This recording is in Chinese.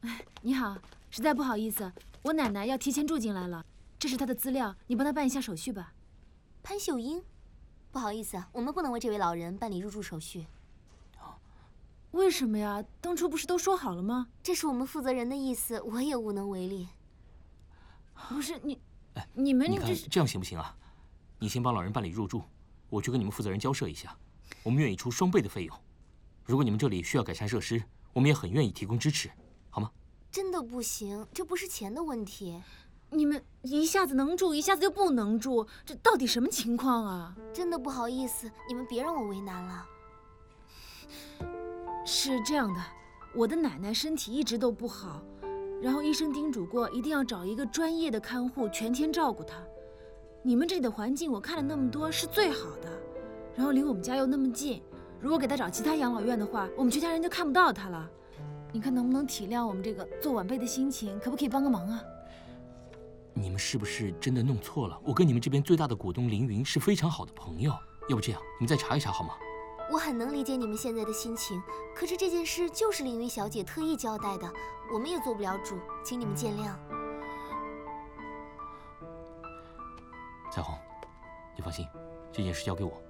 你好，实在不好意思，我奶奶要提前住进来了，这是她的资料，你帮她办一下手续吧。 潘秀英，不好意思，我们不能为这位老人办理入住手续。 为什么呀？当初不是都说好了吗？ 这是我们负责人的意思，我也无能为力。 不是你们你看这样行不行啊？你先帮老人办理入住，我去跟你们负责人交涉一下，我们愿意出双倍的费用。如果你们这里需要改善设施，我们也很愿意提供支持，好吗？ 真的不行，这不是钱的问题。 你们一下子能住，一下子又不能住，这到底什么情况啊？ 真的不好意思，你们别让我为难了。 是这样的，我的奶奶身体一直都不好，然后医生叮嘱过，一定要找一个专业的看护全天照顾她。你们这里的环境我看了那么多，是最好的，然后离我们家又那么近，如果给她找其他养老院的话，我们全家人就看不到她了。你看能不能体谅我们这个做晚辈的心情，可不可以帮个忙啊？ 你们是不是真的弄错了？我跟你们这边最大的股东凌云是非常好的朋友，要不这样，你们再查一查好吗？ 我很能理解你们现在的心情，可是这件事就是凌云小姐特意交代的，我们也做不了主，请你们见谅。 彩虹，你放心，这件事交给我。